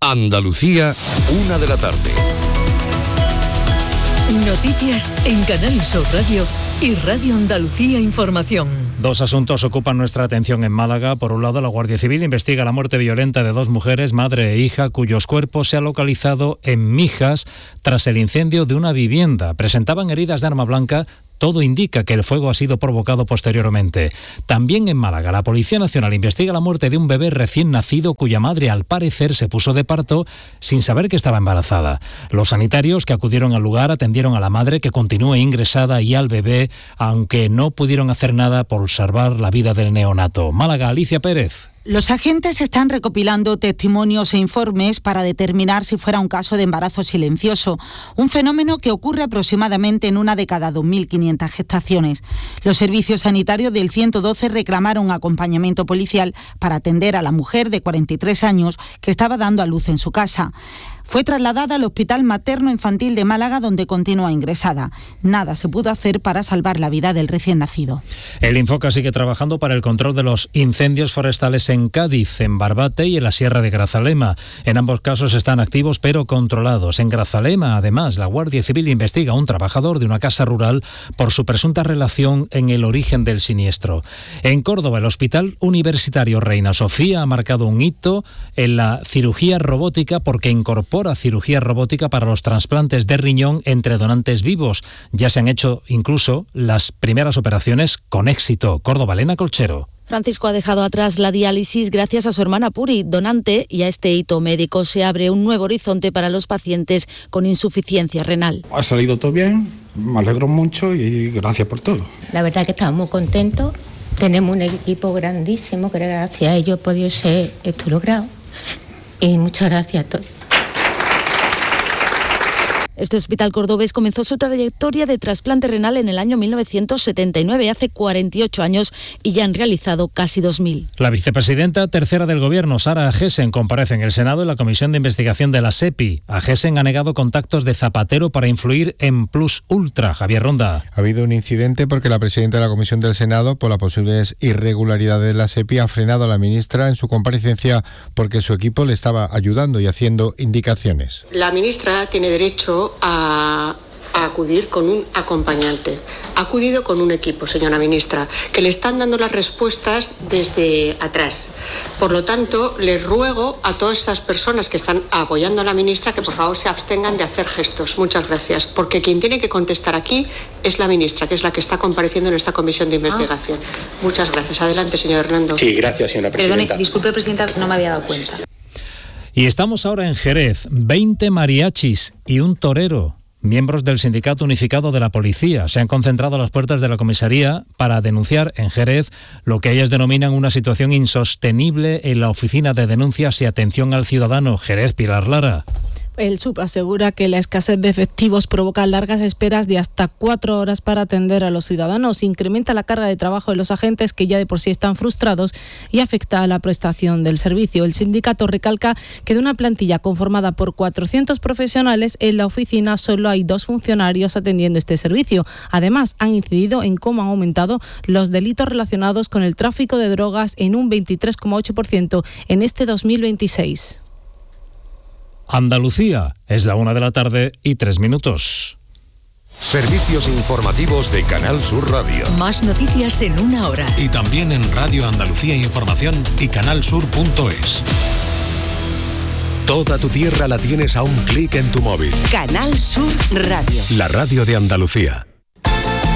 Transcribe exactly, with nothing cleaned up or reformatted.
Andalucía, una de la tarde. Noticias en Canal Sur Radio y Radio Andalucía Información. Dos asuntos ocupan nuestra atención en Málaga. Por un lado, la Guardia Civil investiga la muerte violenta de dos mujeres, madre e hija, cuyos cuerpos se han localizado en Mijas tras el incendio de una vivienda. Presentaban heridas de arma blanca. Todo indica que el fuego ha sido provocado posteriormente. También en Málaga, la Policía Nacional investiga la muerte de un bebé recién nacido cuya madre, al parecer, se puso de parto sin saber que estaba embarazada. Los sanitarios que acudieron al lugar atendieron a la madre, que continúa ingresada, y al bebé, aunque no pudieron hacer nada por salvar la vida del neonato. Málaga, Alicia Pérez. Los agentes están recopilando testimonios e informes para determinar si fuera un caso de embarazo silencioso, un fenómeno que ocurre aproximadamente en una de cada dos mil quinientas gestaciones. Los servicios sanitarios del ciento doce reclamaron acompañamiento policial para atender a la mujer de cuarenta y tres años que estaba dando a luz en su casa. Fue trasladada al Hospital Materno Infantil de Málaga, donde continúa ingresada. Nada se pudo hacer para salvar la vida del recién nacido. El Infoca sigue trabajando para el control de los incendios forestales en Cádiz, en Barbate y en la Sierra de Grazalema. En ambos casos están activos pero controlados. En Grazalema, además, la Guardia Civil investiga a un trabajador de una casa rural por su presunta relación en el origen del siniestro. En Córdoba, el Hospital Universitario Reina Sofía ha marcado un hito en la cirugía robótica porque incorpora a cirugía robótica para los trasplantes de riñón entre donantes vivos. Ya se han hecho incluso las primeras operaciones con éxito. Córdoba, Elena Colchero. Francisco ha dejado atrás la diálisis gracias a su hermana Puri, donante, y a este hito médico se abre un nuevo horizonte para los pacientes con insuficiencia renal. Ha salido todo bien, me alegro mucho y gracias por todo. La verdad que estamos muy contentos, tenemos un equipo grandísimo que gracias a ellos ha podido ser esto logrado y muchas gracias a todos. Este hospital cordobés comenzó su trayectoria de trasplante renal en el año mil novecientos setenta y nueve, hace cuarenta y ocho años, y ya han realizado casi dos mil. La vicepresidenta tercera del Gobierno, Sara Agesen, comparece en el Senado en la Comisión de Investigación de la SEPI. Agesen ha negado contactos de Zapatero para influir en Plus Ultra. Javier Ronda. Ha habido un incidente porque la presidenta de la Comisión del Senado, por las posibles irregularidades de la SEPI, ha frenado a la ministra en su comparecencia porque su equipo le estaba ayudando y haciendo indicaciones. La ministra tiene derecho A, a acudir con un acompañante. Ha acudido con un equipo, señora ministra, que le están dando las respuestas desde atrás. Por lo tanto, les ruego a todas esas personas que están apoyando a la ministra que por favor se abstengan de hacer gestos. Muchas gracias. Porque quien tiene que contestar aquí es la ministra, que es la que está compareciendo en esta comisión de investigación. Ah. Muchas gracias. Adelante, señor Hernando. Sí, gracias, señora presidenta. Perdone, disculpe, presidenta, no me había dado cuenta. Y estamos ahora en Jerez. veinte mariachis y un torero, miembros del Sindicato Unificado de la Policía, se han concentrado a las puertas de la comisaría para denunciar en Jerez lo que ellas denominan una situación insostenible en la Oficina de Denuncias y Atención al Ciudadano. Jerez, Pilar Lara. El S U P asegura que la escasez de efectivos provoca largas esperas de hasta cuatro horas para atender a los ciudadanos, incrementa la carga de trabajo de los agentes que ya de por sí están frustrados y afecta a la prestación del servicio. El sindicato recalca que de una plantilla conformada por cuatrocientos profesionales, en la oficina solo hay dos funcionarios atendiendo este servicio. Además, han incidido en cómo han aumentado los delitos relacionados con el tráfico de drogas en un veintitrés coma ocho por ciento en este dos mil veintiséis. Andalucía, es la una de la tarde y tres minutos. Servicios informativos de Canal Sur Radio. Más noticias en una hora. Y también en Radio Andalucía Información y canalsur punto es. Toda tu tierra la tienes a un clic en tu móvil. Canal Sur Radio. La radio de Andalucía.